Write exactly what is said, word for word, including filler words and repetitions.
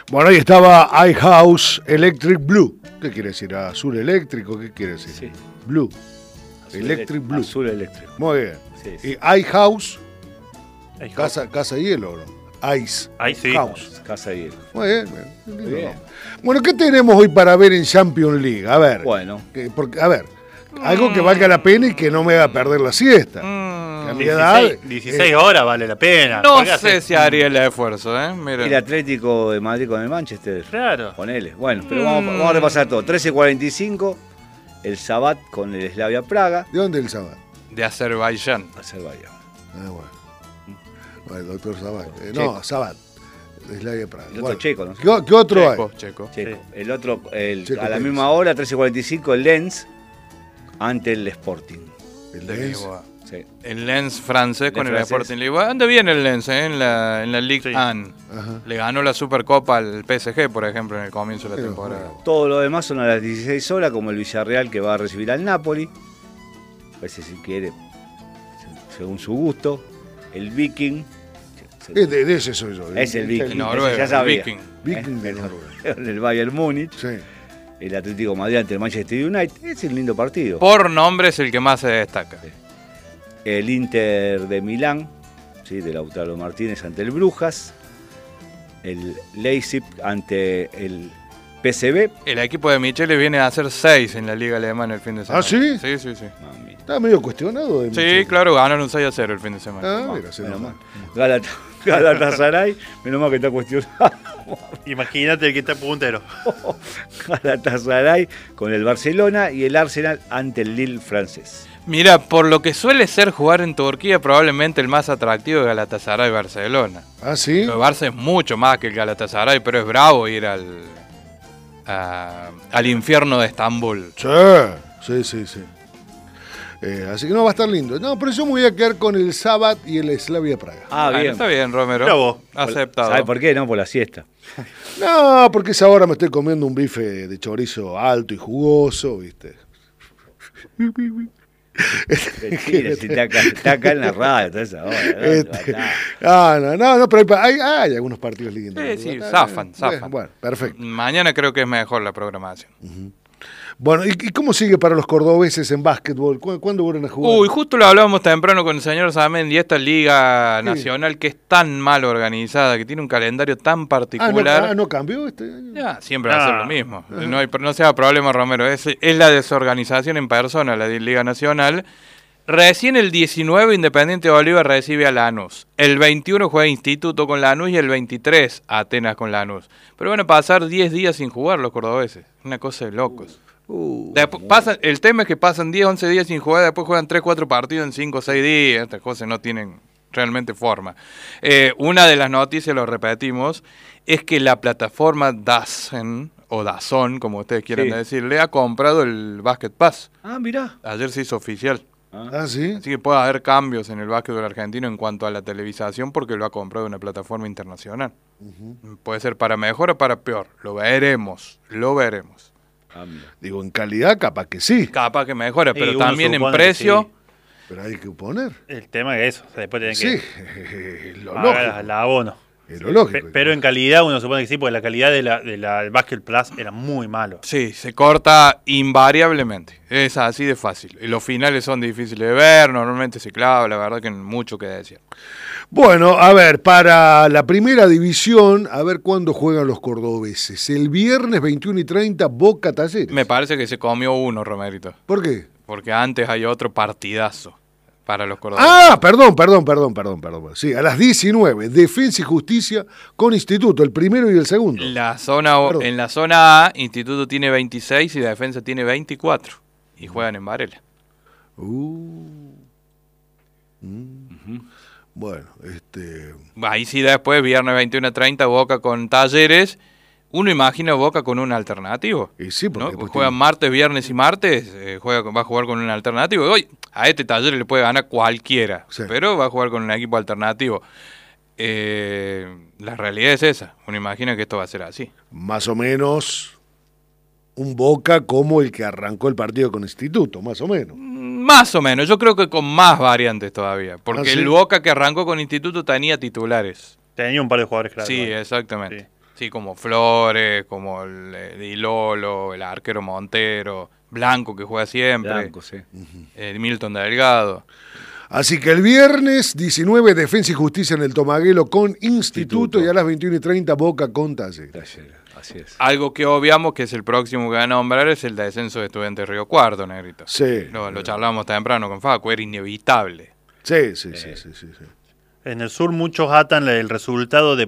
Bueno, ahí estaba iHouse Electric Blue. ¿Qué quiere decir? ¿Azul eléctrico? ¿Qué quiere decir? Sí. Blue. Azul Electric Blue. Azul eléctrico. Muy bien. Sí, sí. Y iHouse, Ahí, casa, casa de hielo, ¿no? Ice Ahí sí. House. Casa de hielo. Muy bien, bien. Muy bien. Bueno, ¿qué tenemos hoy para ver en Champions League? A ver. Bueno. Que- porque, a ver, algo que valga la pena y que no me haga perder la siesta. Que a mi edad, dieciséis, dieciséis eh, horas vale la pena. No Porque sé hace- si haría el esfuerzo, ¿eh? Mira. El Atlético de Madrid con el Manchester. Claro. Ponele. Bueno, pero vamos, vamos a repasar todo. trece cuarenta y cinco, el Sabat con el Slavia Praga. ¿de dónde el sábado? De Azerbaiyán. Azerbaiyán. Ah, bueno. Bueno, el doctor Sabat. Eh, Checo. no, Sabat. De Slavia Praga. El otro Bueno. checo, ¿no? ¿Qué, qué otro Checo, hay? checo. Checo. Sí. El otro, el- Checo a la Pérez. misma hora, trece cuarenta y cinco, el Lens ante el Sporting. El De Lens. Lisboa. Sí. El Lens francés con el francés. Sporting Lisboa. Anda bien el Lens, ¿eh? En la, en la Ligue Sí. uno. Ajá. Le ganó la Supercopa al P S G, por ejemplo, en el comienzo de la Pero, temporada. Todo lo demás son a las dieciséis horas, como el Villarreal que va a recibir al Napoli. A veces si quiere, se- según su gusto. El Viking. se- Es de, de ese soy yo. Es el Viking. En Noruega, ese ya sabía. el Viking. Viking de Eh, Noruega. El Bayern Múnich. Sí. El Atlético de Madrid ante el Manchester United. Es un lindo partido. Por nombre es el que más se destaca. El Inter de Milán, ¿sí? De Lautaro Martínez ante el Brujas. El Leipzig ante el P S V. El equipo de Michele viene a hacer seis en la Liga Alemana el fin de semana. ¿Ah, sí? Sí, sí, sí. Mami. Está medio cuestionado. De Sí, Michel. claro, ganaron seis a cero el fin de semana. Ah, mira, se Menos nota. mal. Galata- Galatasaray, menos mal que está cuestionado. Imagínate el que está puntero. Galatasaray con el Barcelona y el Arsenal ante el Lille francés. Mira, por lo que suele ser jugar en Turquía, probablemente el más atractivo es Galatasaray Barcelona. Ah, sí. El Barça es mucho más que el Galatasaray, pero es bravo ir al a- al infierno de Estambul. Sí, sí, sí, sí. Eh, así que no va a estar lindo. No, pero yo me voy a quedar con el Sabat y el Slavia Praga. Ah, Bueno, bien. está bien, Romero. Mira vos. Aceptado. ¿Sabe por qué? No, por la siesta. No, porque esa hora me estoy comiendo un bife de chorizo alto y jugoso, ¿viste? Mentira, si está acá, está acá en la radio, toda esa hora. ¿no? Este, Está- ah, no, no, no, pero hay, hay, hay algunos partidos lindos. Sí, sí, Ah, zafan, bueno, zafan. Bueno, perfecto. Mañana creo que es mejor la programación. Bueno, ¿y, y cómo sigue para los cordobeses en básquetbol? ¿Cu- ¿Cuándo vuelven a jugar? Uy, justo lo hablábamos temprano con el señor Samendi, esta liga nacional que es tan mal organizada, que tiene un calendario tan ah, no, particular. ah, ¿no cambió este año? Ya, siempre va a ser Ah. lo mismo. No, hay, no sea problema, Romero. Es, es la desorganización en persona, la de Liga Nacional. Recién el diecinueve Independiente de Bolívar recibe a Lanús. El veintiuno juega Instituto con Lanús y el veintitrés Atenas con Lanús. Pero van a pasar diez días sin jugar los cordobeses. Una cosa de locos. Uh, Después pasan, el tema es que pasan diez, once días sin jugar, después juegan tres, cuatro partidos en cinco o seis días. Estas cosas no tienen realmente forma. Eh, una de las noticias, lo repetimos, es que la plataforma DAZN, o DAZN, como ustedes quieran Sí. decirle, ha comprado el Basket Pass. Ah, mirá. Ayer se hizo oficial. Ah, sí. Así que puede haber cambios en el básquetbol argentino en cuanto a la televisación porque lo ha comprado una plataforma internacional. Puede ser para mejor o para peor. Lo veremos, lo veremos. Ah, mirá. Digo, en calidad capaz que sí, Capaz que mejore, Y pero uno también en supone que precio... sí. pero hay que poner. El tema es eso. O sea, después tienen Sí, que lo pagar lógico. la abono. Es lo lógico. Pe- Pero en calidad uno supone que sí, porque la calidad de la, de la del Basket Plus era muy malo. Sí, se corta invariablemente. Es así de fácil. Y los finales son difíciles de ver, normalmente se clava, la verdad que mucho que decir. Bueno, a ver, para la primera división, a ver cuándo juegan los cordobeses. El viernes veintiuno y treinta, Boca Talleres. Me parece que se comió uno, Romerito. ¿Por qué? Porque antes hay otro partidazo para los cordobeses. Ah, perdón, perdón, perdón, perdón, perdón. Sí, a las diecinueve, Defensa y Justicia con Instituto, el primero y el segundo. La zona, Perdón. en la zona A, Instituto tiene veintiséis y Defensa tiene veinticuatro. Y juegan en Varela. Uh. Mm. Bueno, este... Ahí sí después, viernes veintiuno a treinta, Boca con Talleres. Uno imagina Boca con un alternativo. Y sí, porque ¿no? después Juegan tiene- martes, viernes y martes, eh, juega, con- va a jugar con un alternativo. Y hoy a este Talleres le puede ganar cualquiera, Sí. pero va a jugar con un equipo alternativo. Eh, la realidad es esa. Uno imagina que esto va a ser así. más o menos un Boca como el que arrancó el partido con Instituto, más o menos. Más o menos, yo creo que con más variantes todavía. Porque ¿Ah, sí? el Boca que arrancó con Instituto tenía titulares. Tenía un par de jugadores claros. Sí, igual. exactamente. Sí. Sí, como Flores, como el, el Di Lolo, el arquero Montero, Blanco que juega siempre, Blanco, sí. el Milton Delgado. Así que el viernes diecinueve, Defensa y Justicia en el Tomaguelo con Instituto, Instituto. y a las veintiuno y treinta Boca con Talleres. Talleres, así es. Algo que obviamos que es el próximo que van a nombrar es el descenso de Estudiantes de Río Cuarto, Negrito. Sí. Lo, lo charlamos temprano con Facu, era inevitable. Sí, sí, sí, sí, sí, sí. En el sur muchos atan el resultado de